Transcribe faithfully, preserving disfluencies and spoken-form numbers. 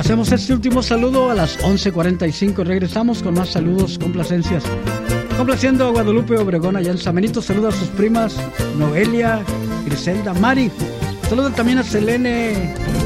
Hacemos este último saludo a las once cuarenta y cinco. Regresamos con más saludos, complacencias. Complaciendo a Guadalupe Obregón allá en San Benito. Saluda a sus primas Noelia, Griselda, Mari. Saluda también a Selene